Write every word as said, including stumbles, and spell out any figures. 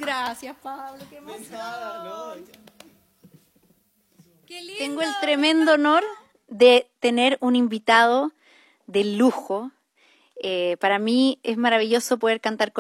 Gracias, Pablo, qué emoción. Nada, no. Qué lindo. Tengo el tremendo honor de tener un invitado de lujo. Eh, para mí es maravilloso poder cantar con